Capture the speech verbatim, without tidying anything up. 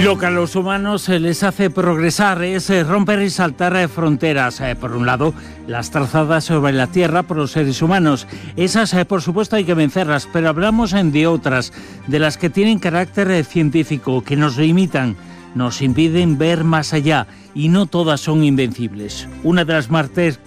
Lo que a los humanos se les hace progresar es romper y saltar fronteras. Por un lado, las trazadas sobre la Tierra por los seres humanos. Esas, por supuesto, hay que vencerlas, pero hablamos de otras, de las que tienen carácter científico, que nos limitan, nos impiden ver más allá, y no todas son invencibles. Una de las más